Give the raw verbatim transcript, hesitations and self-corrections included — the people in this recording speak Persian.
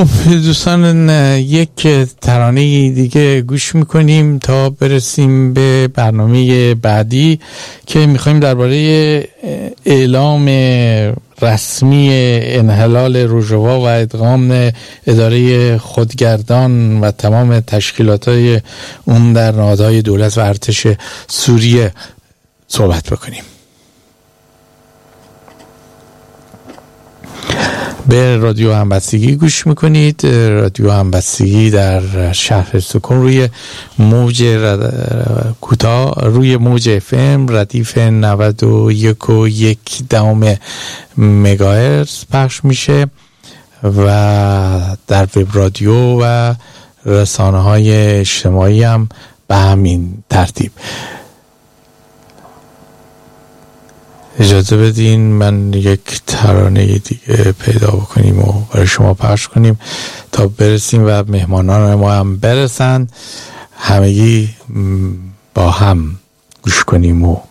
خب دوستان، یک ترانه دیگه گوش میکنیم تا برسیم به برنامه بعدی که میخوایم درباره اعلام رسمی انحلال روژوا و ادغام اداره خودگردان و تمام تشکیلات‌های اون در نهادهای دولت و ارتش سوریه صحبت بکنیم. به رادیو همبستگی گوش میکنید. رادیو همبستگی در شهر سکون روی موج رد... کوتاه روی موج اف ام ردیف نود و یک و یک دهم مگاهرتز پخش میشه و در وب رادیو و رسانه های اجتماعی هم به همین ترتیب. اجازه بدین من یک ترانه دیگه پیدا بکنیم و برای شما پخش کنیم تا برسیم و مهمانان ما هم برسن، همگی با هم گوش کنیم و